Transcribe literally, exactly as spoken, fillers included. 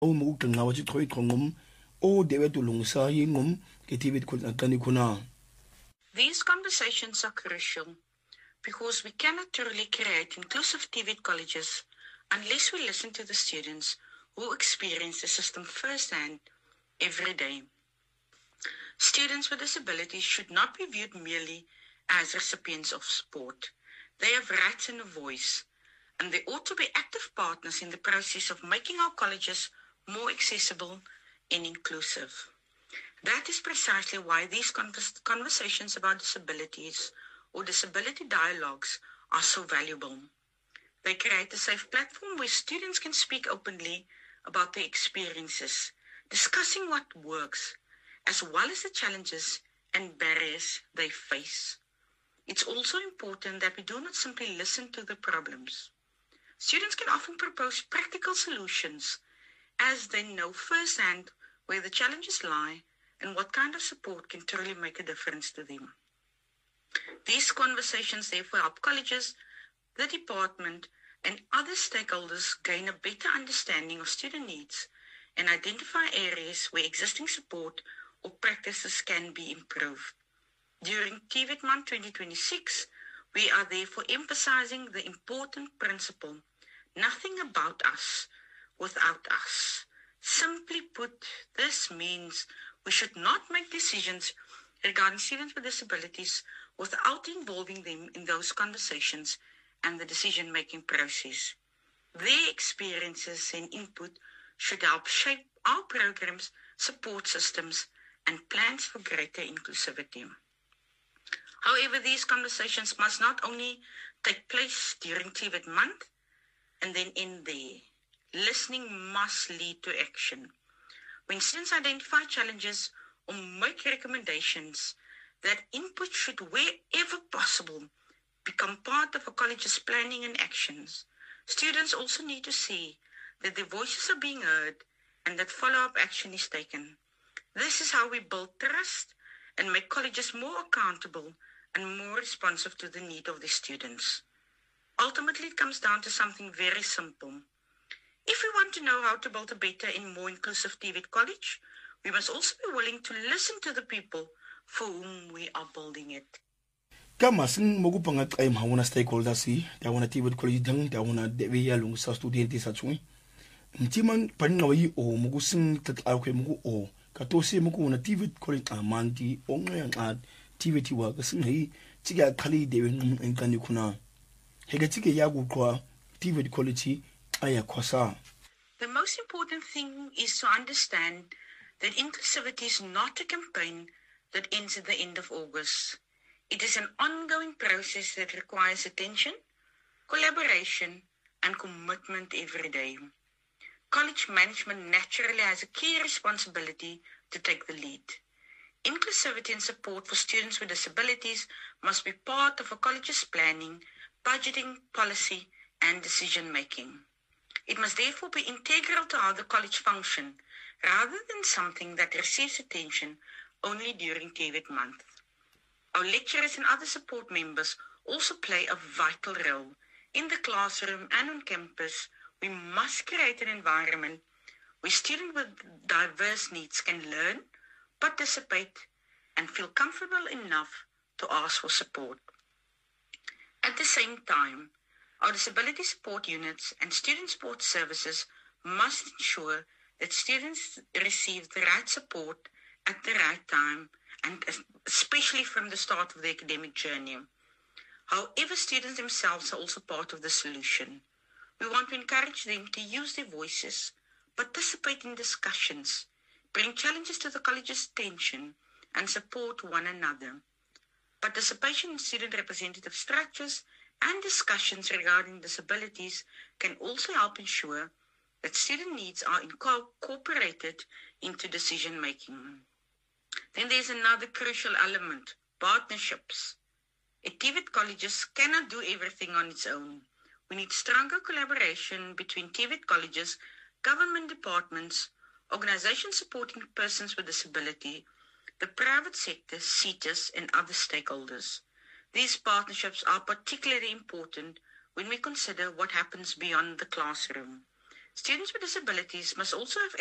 o mo ka nga wa chi thoi thongum o dewe tu lungsa yi ngum ke tibet ko tani kuna. These conversations are crucial because we cannot truly create inclusive T V E T colleges unless we listen to the students who experience the system firsthand every day. Students with disabilities should not be viewed merely as recipients of support. They have rights and a voice, and they ought to be active partners in the process of making our colleges more accessible and inclusive. That is precisely why these convers- conversations about disabilities or disability dialogues are so valuable. They create a safe platform where students can speak openly about their experiences, discussing what works, as well as the challenges and barriers they face. It's also important that we do not simply listen to the problems. Students can often propose practical solutions as they know firsthand where the challenges lie and what kind of support can truly make a difference to them. These conversations therefore help colleges, the department, and other stakeholders gain a better understanding of student needs and identify areas where existing support or practices can be improved. During T V E T Month twenty twenty-six, we are therefore emphasizing the important principle, nothing about us without us. Simply put, this means we should not make decisions regarding students with disabilities without involving them in those conversations and the decision-making process. Their experiences and input should help shape our programs, support systems, and plans for greater inclusivity. However, these conversations must not only take place during T V E T month and then end there. Listening must lead to action. When students identify challenges or make recommendations, that input should, wherever possible, become part of a college's planning and actions. Students also need to see that their voices are being heard and that follow-up action is taken. This is how we build trust and make colleges more accountable and more responsive to the need of the students. Ultimately, it comes down to something very simple. If we want to know how to build a better and more inclusive T V E T college, we must also be willing to listen to the people for whom we are building it. Kama sing mogu pangat ay mahuna stakeholders si dawana T V E T college dang dawana dewe ya lung sa studente sa chung. Mtiman pangawi o mogu sing tat alkwe mogu o katosi mogu na T V E T college amanti ongayang ad T V E T wa kasing hei tiga kali dewe ngani kuna. Hega tiga yagu kwa T V E T college aya kwasa. The most important thing is to understand that inclusivity is not a campaign that ends at the end of August. It is an ongoing process that requires attention, collaboration, and commitment every day. College management naturally has a key responsibility to take the lead. Inclusivity and support for students with disabilities must be part of a college's planning, budgeting, policy, and decision-making. It must therefore be integral to how the college functions, rather than something that receives attention only during T V E T month. Our lecturers and other support members also play a vital role. In the classroom and on campus, we must create an environment where students with diverse needs can learn, participate, and feel comfortable enough to ask for support. At the same time, our disability support units and student support services must ensure that students receive the right support at the right time, and especially from the start of the academic journey. However, students themselves are also part of the solution. We want to encourage them to use their voices, participate in discussions, bring challenges to the college's attention, and support one another. Participation in student representative structures and discussions regarding disabilities can also help ensure that student needs are incorporated into decision-making. Then there's another crucial element, partnerships. At T V E T colleges cannot do everything on its own. We need stronger collaboration between T V E T colleges, government departments, organizations supporting persons with disability, the private sector, SETAs, and other stakeholders. These partnerships are particularly important when we consider what happens beyond the classroom. Students with disabilities must also have